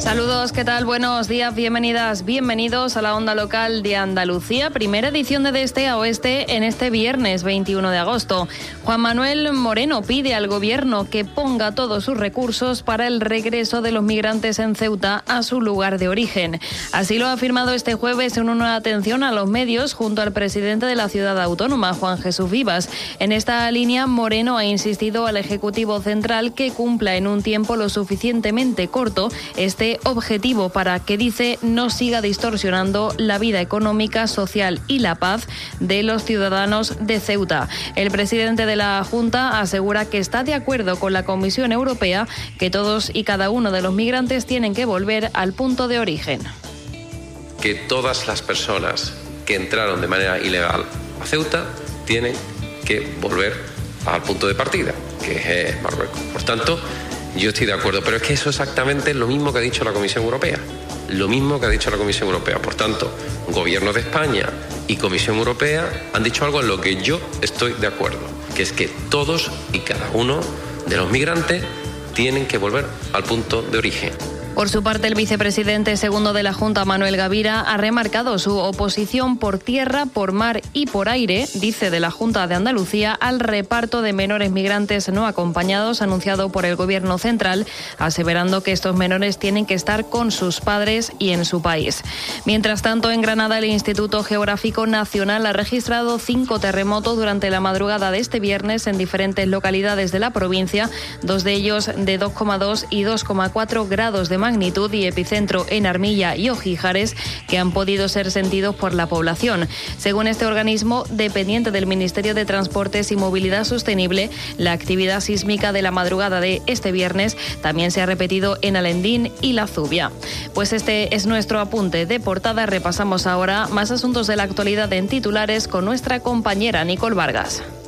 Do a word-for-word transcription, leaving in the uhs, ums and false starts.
Saludos, ¿qué tal? Buenos días, bienvenidas, bienvenidos a la Onda Local de Andalucía, primera edición de De Este a Oeste en este viernes veintiuno de agosto. Juan Manuel Moreno pide al Gobierno que ponga todos sus recursos para el regreso de los migrantes en Ceuta a su lugar de origen. Así lo ha afirmado este jueves en una atención a los medios junto al presidente de la ciudad autónoma, Juan Jesús Vivas. En esta línea, Moreno ha insistido al Ejecutivo Central que cumpla en un tiempo lo suficientemente corto este objetivo para que, dice, no siga distorsionando la vida económica, social y la paz de los ciudadanos de Ceuta. El presidente de la Junta asegura que está de acuerdo con la Comisión Europea que todos y cada uno de los migrantes tienen que volver al punto de origen. Que todas las personas que entraron de manera ilegal a Ceuta tienen que volver al punto de partida, que es Marruecos. Por tanto, yo estoy de acuerdo, pero es que eso exactamente es lo mismo que ha dicho la Comisión Europea. Lo mismo que ha dicho la Comisión Europea. Por tanto, Gobierno de España y Comisión Europea han dicho algo en lo que yo estoy de acuerdo, que es que todos y cada uno de los migrantes tienen que volver al punto de origen. Por su parte, el vicepresidente segundo de la Junta, Manuel Gavira, ha remarcado su oposición por tierra, por mar y por aire, dice, de la Junta de Andalucía, al reparto de menores migrantes no acompañados anunciado por el Gobierno central, aseverando que estos menores tienen que estar con sus padres y en su país. Mientras tanto, en Granada, el Instituto Geográfico Nacional ha registrado cinco terremotos durante la madrugada de este viernes en diferentes localidades de la provincia, dos de ellos de dos coma dos y dos coma cuatro grados de magnitud y epicentro en Armilla y Ojíjares, que han podido ser sentidos por la población. Según este organismo, dependiente del Ministerio de Transportes y Movilidad Sostenible, la actividad sísmica de la madrugada de este viernes también se ha repetido en Alendín y La Zubia. Pues este es nuestro apunte de portada. Repasamos ahora más asuntos de la actualidad en titulares con nuestra compañera Nicole Vargas.